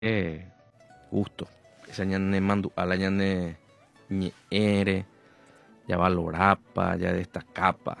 gusto. Esa ñane mandu a la ñane ñere, ya valorapa, ya destacapa.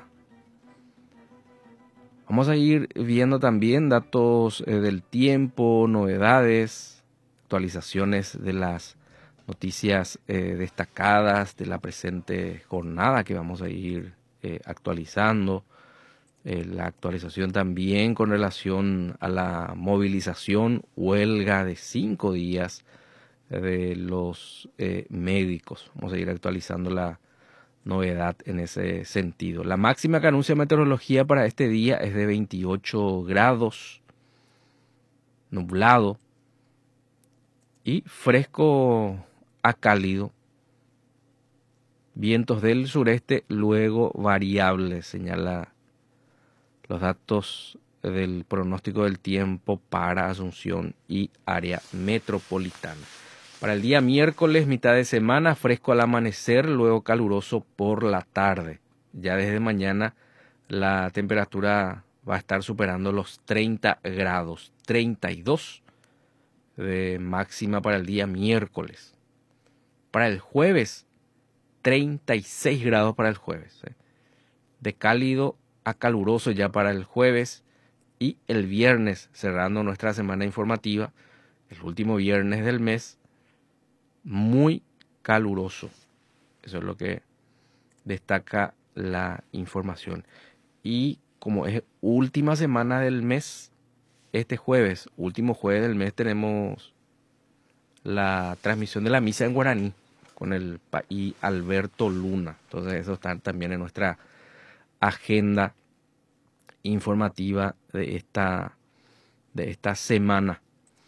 Vamos a ir viendo también datos del tiempo, novedades, actualizaciones de las noticias destacadas de la presente jornada que vamos a ir actualizando. La actualización también con relación a la movilización, huelga de 5 días de los médicos. Vamos a ir actualizando la novedad en ese sentido. La máxima que anuncia meteorología para este día es de 28 grados, nublado y fresco a cálido. Vientos del sureste, luego variables, señala los datos del pronóstico del tiempo para Asunción y área metropolitana. Para el día miércoles, mitad de semana, fresco al amanecer, luego caluroso por la tarde. Ya desde mañana la temperatura va a estar superando los 30 grados, 32 de máxima para el día miércoles. Para el jueves, 36 grados para el jueves. De cálido a caluroso ya para el jueves y el viernes, cerrando nuestra semana informativa, el último viernes del mes, muy caluroso. Eso es lo que destaca la información. Y como es última semana del mes, este jueves, último jueves del mes, tenemos la transmisión de la misa en guaraní con el país Alberto Luna. Entonces eso está también en nuestra agenda informativa de esta semana.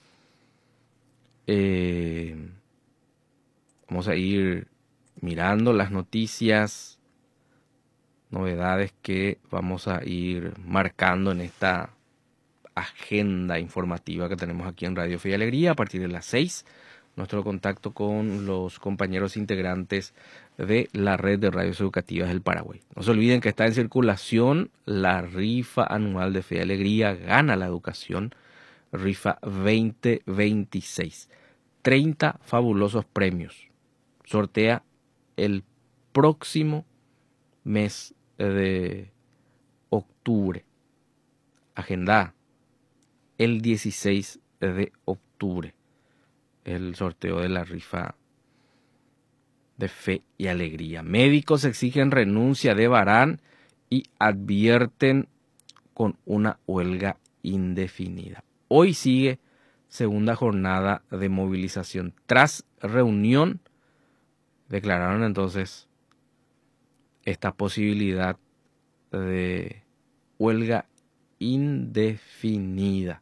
Vamos a ir mirando las noticias, novedades que vamos a ir marcando en esta agenda informativa que tenemos aquí en Radio Fe y Alegría a partir de las 6. Nuestro contacto con los compañeros integrantes de la red de radios educativas del Paraguay. No se olviden que está en circulación la rifa anual de Fe y Alegría, Gana la Educación, rifa 2026. 30 fabulosos premios. Sortea el próximo mes de octubre. Agenda el 16 de octubre. El sorteo de la rifa de Fe y Alegría. Médicos exigen renuncia de Barán y advierten con una huelga indefinida. Hoy sigue segunda jornada de movilización. Tras reunión, declararon entonces esta posibilidad de huelga indefinida.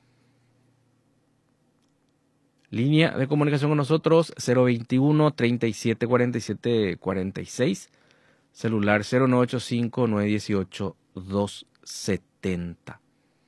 Línea de comunicación con nosotros 021 37 47 46, celular 0985 918 270.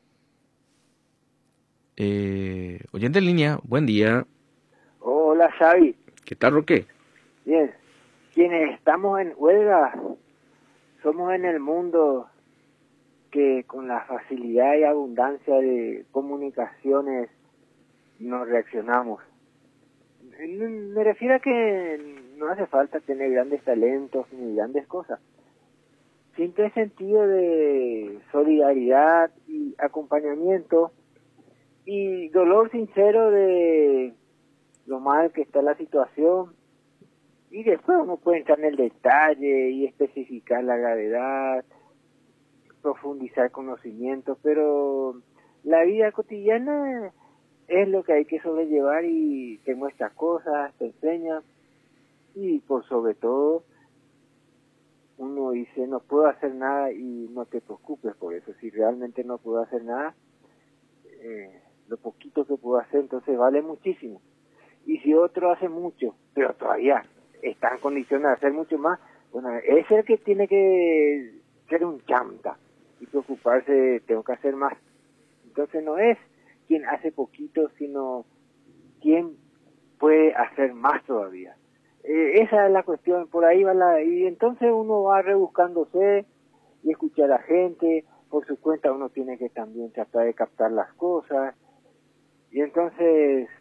Oyente en línea, buen día. Hola Xavi. ¿Qué tal, Roque? Bien, quienes estamos en huelga somos en el mundo que con la facilidad y abundancia de comunicaciones nos reaccionamos. Me refiero a que no hace falta tener grandes talentos ni grandes cosas. Simple sentido de solidaridad y acompañamiento y dolor sincero de lo mal que está la situación. Y después uno puede entrar en el detalle y especificar la gravedad, profundizar conocimientos, pero la vida cotidiana es lo que hay que sobrellevar y te muestra cosas, te enseña y por sobre todo uno dice no puedo hacer nada y no te preocupes por eso. Si realmente no puedo hacer nada, lo poquito que puedo hacer entonces vale muchísimo. Y si otro hace mucho, pero todavía está en condiciones de hacer mucho más, bueno, es el que tiene que ser un chanta y preocuparse, tengo que hacer más. Entonces no es quien hace poquito, sino quien puede hacer más todavía. Esa es la cuestión, por ahí va y entonces uno va rebuscándose y escuchar a la gente, por su cuenta uno tiene que también tratar de captar las cosas, y entonces